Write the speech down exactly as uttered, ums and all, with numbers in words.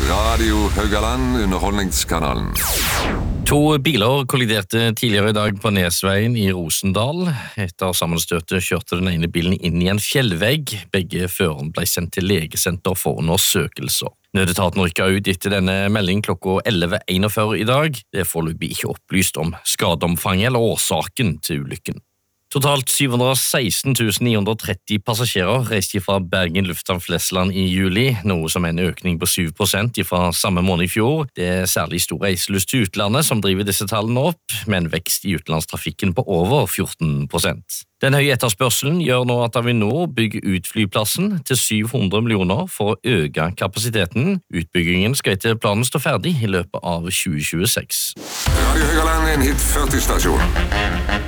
Radio Haugaland, underholdningskanalen. To biler kolliderte tidligere i dag på Nesveien i Rosendal. Etter sammenstøtet kjørte den ene bilen inn i en fjellvegg. Begge førerne ble sendt til legesenter for undersøkelser. Nødetaten rykket ut etter denne meldingen klokka elleve enogfyrre i dag. Det er foreløpig ikke opplyst om skadeomfanget eller årsaken til ulykken. Totalt syv hundre og seksten tusen ni hundre og tretti passasjerer reiste fra Bergen lufthavn Flesland i juli, noe som er en økning på syv prosent fra samme måned i fjor. Det er særlig stor reiselyst til utlandet som driver disse tallene opp, med en vekst i utenlandstrafikken på over fjorten prosent. Den høye etterspørselen gjør nå at Avinor bygger ut flyplassen til syv hundre millioner for å øke kapasiteten. Utbyggingen skal etter planen stå ferdig i løpet av tjue tjueseks. Radio Haugaland er en hit førti-stasjon.